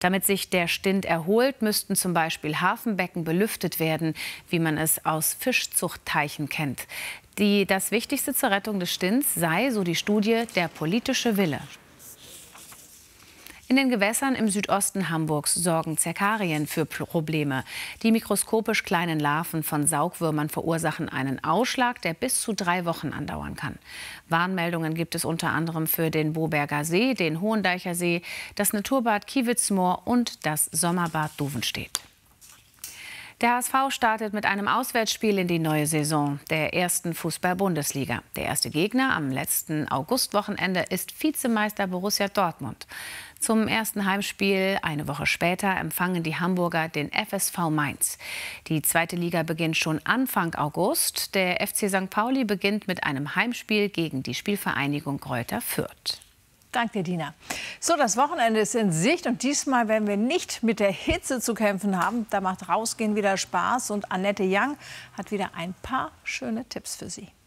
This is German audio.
Damit sich der Stint erholt, müssten zum Beispiel Hafenbecken belüftet werden, wie man es aus Fischzuchtteichen kennt. Das Wichtigste zur Rettung des Stints sei, so die Studie, der politische Wille. In den Gewässern im Südosten Hamburgs sorgen Zerkarien für Probleme. Die mikroskopisch kleinen Larven von Saugwürmern verursachen einen Ausschlag, der bis zu 3 Wochen andauern kann. Warnmeldungen gibt es unter anderem für den Boberger See, den Hohendeicher See, das Naturbad Kiewitzmoor und das Sommerbad Duvenstedt. Der HSV startet mit einem Auswärtsspiel in die neue Saison der ersten Fußball-Bundesliga. Der erste Gegner am letzten Augustwochenende ist Vizemeister Borussia Dortmund. Zum ersten Heimspiel eine Woche später empfangen die Hamburger den FSV Mainz. Die zweite Liga beginnt schon Anfang August. Der FC St. Pauli beginnt mit einem Heimspiel gegen die Spielvereinigung Greuther Fürth. Danke dir, Dina. So, das Wochenende ist in Sicht und diesmal werden wir nicht mit der Hitze zu kämpfen haben. Da macht Rausgehen wieder Spaß und Annette Young hat wieder ein paar schöne Tipps für Sie.